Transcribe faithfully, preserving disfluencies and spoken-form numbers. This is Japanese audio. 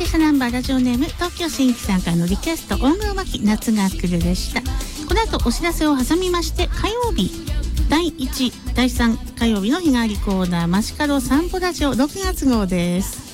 車ナンバーラジオネーム東京新規さんからのリクエスト、音楽巻き夏が来るでした。この後お知らせを挟みまして、火曜日だいいちだいさん火曜日の日替わりコーナー、マシカド散歩ラジオろくがつ号です。